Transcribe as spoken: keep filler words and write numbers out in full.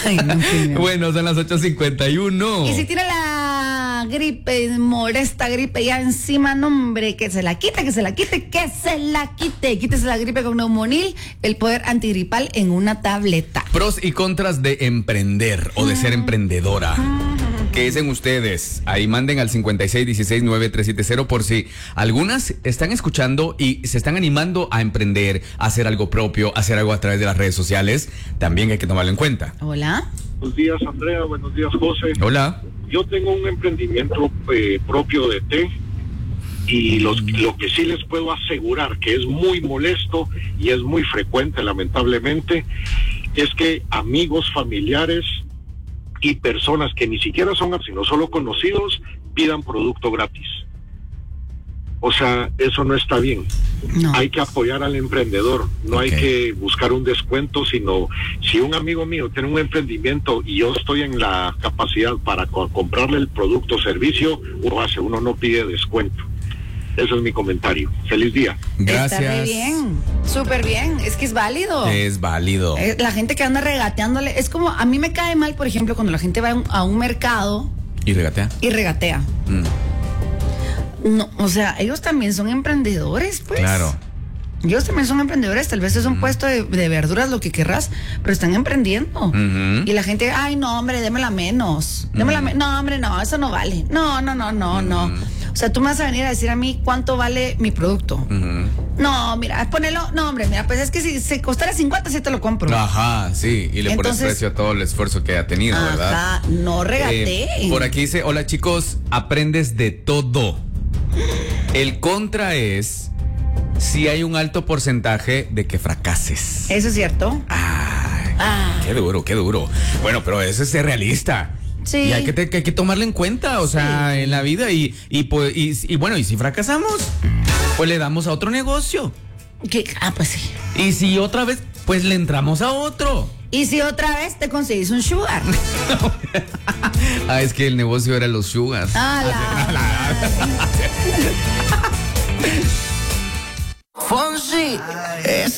Ay, no, señor. Bueno, son las ocho cincuenta y uno. Y si tiene la gripe, molesta gripe ya encima, no, hombre, que se la quite, que se la quite, que se la quite. Quítese la gripe con Neumonil, el poder antigripal en una tableta. Pros y contras de emprender o de ser emprendedora. ¿Qué dicen ustedes? Ahí manden al cincuenta y seis dieciséis nueve tres siete cero por si algunas están escuchando y se están animando a emprender, a hacer algo propio, a hacer algo a través de las redes sociales. También hay que tomarlo en cuenta. Hola. Buenos días, Andrea. Buenos días, José. Hola. Yo tengo un emprendimiento eh, propio de té y los, lo que sí les puedo asegurar que es muy molesto y es muy frecuente, lamentablemente, es que amigos, familiares y personas que ni siquiera son, sino solo conocidos, pidan producto gratis. O sea, eso no está bien. No. Hay que apoyar al emprendedor, no Okay. hay que buscar un descuento, sino si un amigo mío tiene un emprendimiento y yo estoy en la capacidad para co- comprarle el producto o servicio, uno hace, uno no pide descuento. Ese es mi comentario. Feliz día. Gracias. Está re bien, súper bien, es que es válido. Es válido. Eh, La gente que anda regateándole, es como, a mí me cae mal, por ejemplo, cuando la gente va a un, a un mercado ¿Y regatea? y regatea. Mm, No, o sea, ellos también son emprendedores, pues. claro. Ellos también son emprendedores, tal vez es un puesto de, de verduras, lo que querrás, pero están emprendiendo. Ujú. Y la gente, ay, no, hombre, démela menos. Démela me- no, hombre, no, eso no vale. No, no, no, no, no. O sea, tú me vas a venir a decir a mí cuánto vale mi producto. Ujú. No, mira, ponelo, no, hombre, mira, pues es que si se costara cincuenta, sí te lo compro. Ajá, sí. Y le pones Entonces- precio a todo el esfuerzo que ha tenido, ¿verdad? Ajá, no regateen. Eh, por aquí dice, hola chicos, aprendes de todo. El contra es si hay un alto porcentaje de que fracases. Eso es cierto. Ay, Ah. qué duro, qué duro. Bueno, pero eso es ser realista. Sí. Y hay que, te- que hay que tomarlo en cuenta, o sea, en la vida. Y, y, pues, y, y bueno, y si fracasamos, pues le damos a otro negocio. ¿Qué? Ah, pues sí. Y si otra vez, pues le entramos a otro. Y si otra vez te conseguís un sugar. Ah, es que el negocio era los sugars. Ah, la- Fonsi,